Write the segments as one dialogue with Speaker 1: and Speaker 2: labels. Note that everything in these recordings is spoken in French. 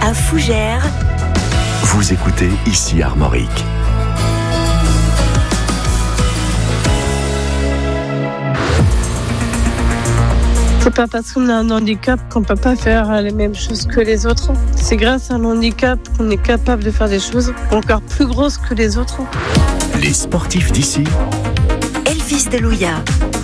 Speaker 1: à Fougères.
Speaker 2: Vous écoutez ici Armorique.
Speaker 3: C'est pas parce qu'on a un handicap qu'on peut pas faire les mêmes choses que les autres. C'est grâce à un handicap qu'on est capable de faire des choses encore plus grosses que les autres.
Speaker 2: Les sportifs d'ici.
Speaker 1: Elvis Delouya.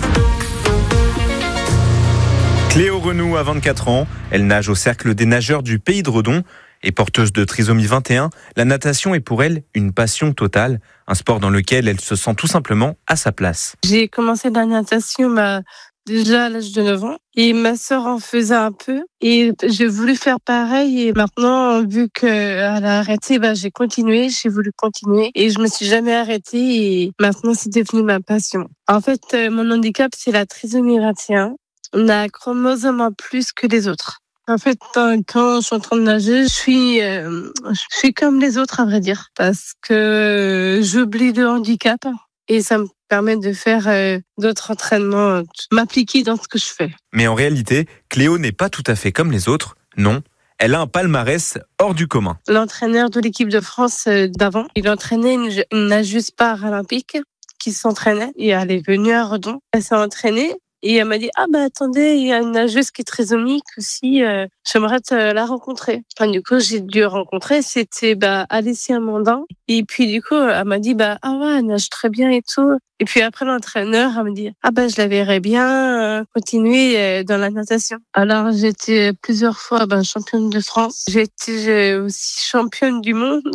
Speaker 4: Cléo Renou a 24 ans. Elle nage au cercle des nageurs du Pays de Redon. Et porteuse de trisomie 21, la natation est pour elle une passion totale. Un sport dans lequel elle se sent tout simplement à sa place.
Speaker 3: J'ai commencé la natation déjà à l'âge de 9 ans. Et ma sœur en faisait un peu. Et j'ai voulu faire pareil. Et maintenant, vu qu'elle a arrêté, j'ai continué. J'ai voulu continuer. Et je me suis jamais arrêtée. Et maintenant, c'est devenu ma passion. En fait, mon handicap, c'est la trisomie 21. On a un chromosome en plus que les autres. En fait, quand je suis en train de nager, je suis comme les autres, à vrai dire. Parce que j'oublie le handicap. Et ça me permet de faire d'autres entraînements, m'appliquer dans ce que je fais.
Speaker 4: Mais en réalité, Cléo n'est pas tout à fait comme les autres. Non, elle a un palmarès hors du commun.
Speaker 3: L'entraîneur de l'équipe de France d'avant, il entraînait une nageuse paralympique qui s'entraînait. Et elle est venue à Redon. Elle s'est entraînée. Et elle m'a dit, attendez, il y a une nageuse qui est trisomique aussi, j'aimerais la rencontrer. Enfin, du coup, j'ai dû rencontrer, c'était Alessia Mandin. Et puis, du coup, elle m'a dit, elle nage très bien et tout. Et puis après, l'entraîneur, elle me dit, je la verrais bien continuer dans la natation. Alors, j'étais plusieurs fois championne de France. J'étais aussi championne du monde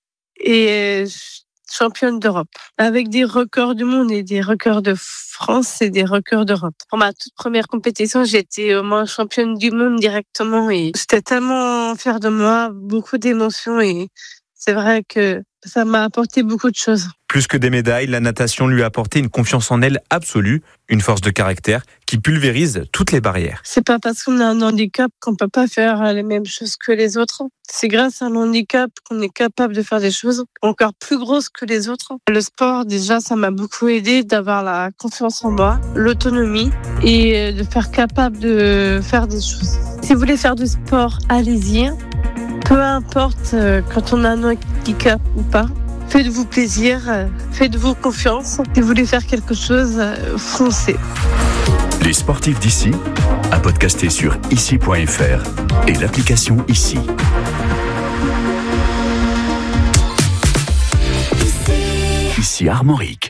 Speaker 3: et championne d'Europe, avec des records du monde et des records de France et des records d'Europe. Pour ma toute première compétition, j'étais au moins championne du monde directement et j'étais tellement fière de moi, beaucoup d'émotions et c'est vrai que ça m'a apporté beaucoup de choses.
Speaker 4: Plus que des médailles, la natation lui a apporté une confiance en elle absolue, une force de caractère qui pulvérise toutes les barrières.
Speaker 3: C'est pas parce qu'on a un handicap qu'on peut pas faire les mêmes choses que les autres. C'est grâce à un handicap qu'on est capable de faire des choses encore plus grosses que les autres. Le sport, déjà, ça m'a beaucoup aidé d'avoir la confiance en moi, l'autonomie et de faire capable de faire des choses. Si vous voulez faire du sport, allez-y. Peu importe quand on a un handicap ou pas. Faites-vous plaisir, faites-vous confiance. Si vous voulez faire quelque chose, foncez.
Speaker 2: Les sportifs d'ici, à podcaster sur ici.fr et l'application Ici. Ici Armorique.